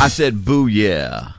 I said booyah.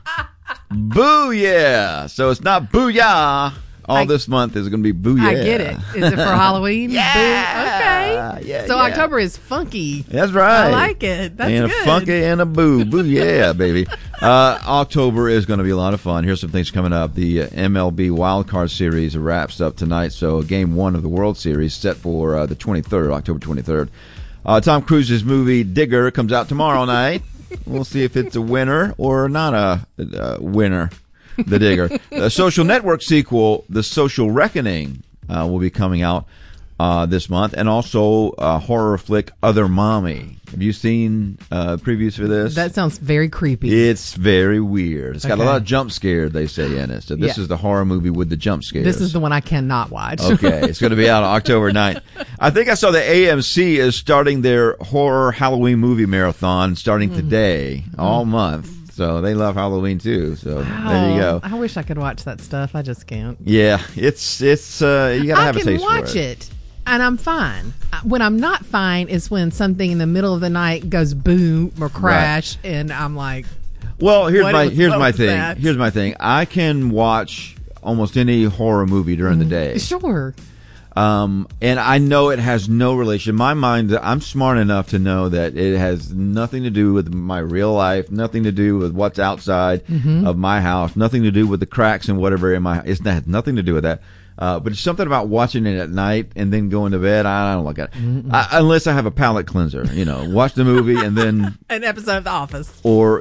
Booyah. So it's not booyah. This month is going to be booyah. I get it. Is it for Halloween? Yeah. Okay. Yeah. So October is funky. That's right. I like it. That's and good. A funky and a boo. Booyah, baby. October is going to be a lot of fun. Here's some things coming up. The MLB Wildcard Series wraps up tonight. So Game 1 of the World Series set for the 23rd, October 23rd. Tom Cruise's movie Digger comes out tomorrow night. We'll see if it's a winner or not a winner. The Digger. The Social Network sequel, The Social Reckoning, will be coming out this month, and also horror flick Other Mommy. Have you seen previews for this? That sounds very creepy. It's very weird. It's got a lot of jump scares, they say, in it. So this is the horror movie with the jump scares. This is the one I cannot watch. Okay, it's going to be out October 9th. I think I saw the AMC is starting their horror Halloween movie marathon starting today, all month. So they love Halloween too. So there you go. I wish I could watch that stuff. I just can't. Yeah, it's you gotta have a taste for it. I can watch it, and I'm fine. When I'm not fine is when something in the middle of the night goes boom or crash, and I'm like, well, here's my thing. That? Here's my thing. I can watch almost any horror movie during the day. Sure. And I know it has no relation. In my mind, I'm smart enough to know that it has nothing to do with my real life, nothing to do with what's outside of my house, nothing to do with the cracks and whatever in my house. It has nothing to do with that. But it's something about watching it at night and then going to bed. I don't like it. Unless I have a palate cleanser, watch the movie and then an episode of The Office. Or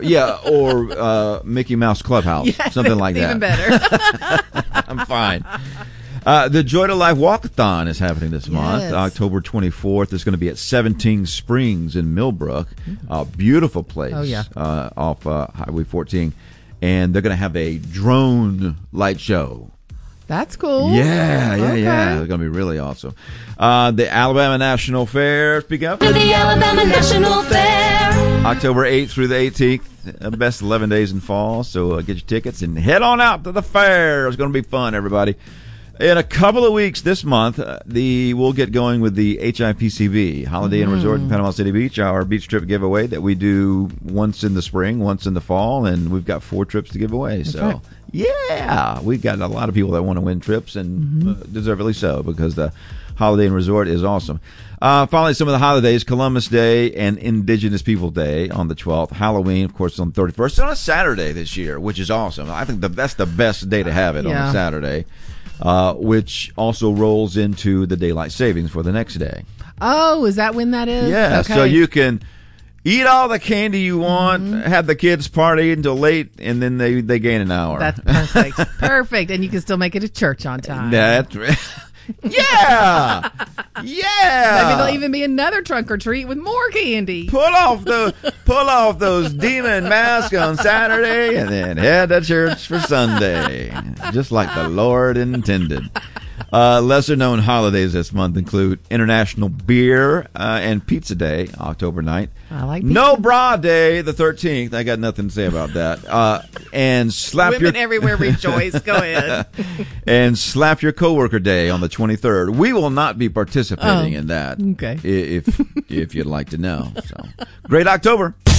Mickey Mouse Clubhouse, something like that. Even better. I'm fine. The Joy to Life Walkathon is happening this month. October 24th is going to be at 17 Springs in Millbrook. Beautiful place. Off Highway 14. And they're going to have a drone light show. That's cool. Yeah. It's going to be really awesome. The Alabama National Fair. Speak up. The Alabama National Fair. October 8th through the 18th. The best 11 days in fall. So get your tickets and head on out to the fair. It's going to be fun, everybody. In a couple of weeks this month, we'll get going with the HIPCV, Holiday Inn Resort in Panama City Beach, our beach trip giveaway that we do once in the spring, once in the fall, and we've got 4 trips to give away. So, we've got a lot of people that want to win trips, and deservedly so, because the Holiday Inn Resort is awesome. Finally, some of the holidays: Columbus Day and Indigenous People Day on the 12th. Halloween, of course, on the 31st. It's on a Saturday this year, which is awesome. I think that's the best day to have it on a Saturday. Which also rolls into the daylight savings for the next day. Oh, is that when that is? Yeah, okay. So you can eat all the candy you want, have the kids party until late, and then they gain an hour. That's perfect. Perfect. And you can still make it to church on time. That's right. Yeah. Maybe there'll even be another trunk or treat with more candy. Pull off those demon masks on Saturday and then head to church for Sunday, just like the Lord intended. Lesser known holidays this month include International Beer and Pizza Day, October 9th. I like pizza. No Bra Day, the 13th. I got nothing to say about that. And slap Women everywhere rejoice. Go ahead. And Slap Your Coworker Day on the 23rd. We will not be participating in that. Okay. If you'd like to know. So great October.